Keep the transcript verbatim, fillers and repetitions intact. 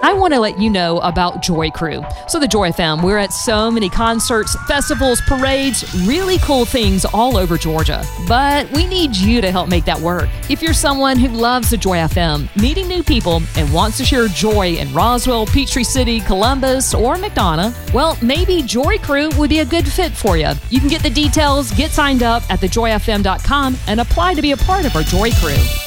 I want to let you know about Joy Crew. So the Joy F M, we're at so many concerts, festivals, parades, really cool things all over Georgia. But we need you to help make that work. If you're someone who loves the Joy F M, meeting new people, and wants to share joy in Roswell, Peachtree City, Columbus, or McDonough, well, maybe Joy Crew would be a good fit for you. You can get the details, get signed up at the joy f m dot com, and apply to be a part of our Joy Crew.